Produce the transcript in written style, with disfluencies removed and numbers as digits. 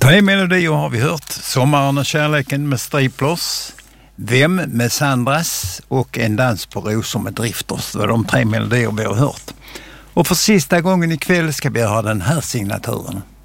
3 melodier har vi hört. Sommaren och kärleken med Striplers, Vem med Sandras och En dans på rosor med Drifters. Det var de 3 melodier vi har hört. Och för sista gången ikväll ska vi ha den här signaturen.